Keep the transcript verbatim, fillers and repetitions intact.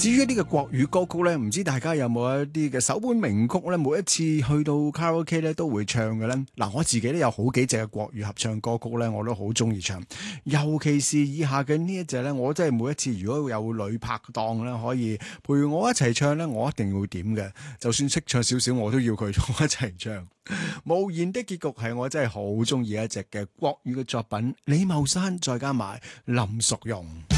至於呢個國語歌曲呢，唔知大家有冇一啲嘅首本名曲呢？每一次去到卡拉 OK 咧都會唱嘅呢。嗱，我自己都有好幾隻嘅國語合唱歌曲呢，我都好中意唱。尤其是以下嘅呢一隻呢，我真係每一次如果有女拍檔呢，可以陪我一齊唱呢，我一定會點嘅。就算識唱少少，我都要佢同我一齊唱。無言的結局係我真係好中意一隻嘅國語嘅作品，李茂山再加埋林淑容。